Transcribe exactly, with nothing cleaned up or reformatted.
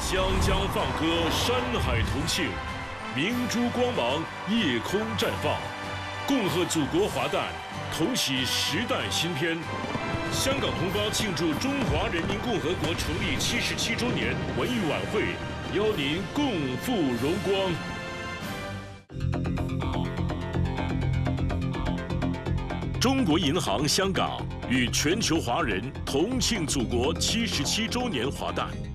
湘江放歌，山海同庆，明珠光芒，夜空绽放，恭贺祖国华诞，同喜时代新篇。香港同胞庆祝中华人民共和国成立七十七周年文艺晚会，邀您共赴荣光。 中国银行香港与全球华人同庆祖国七十七周年华诞。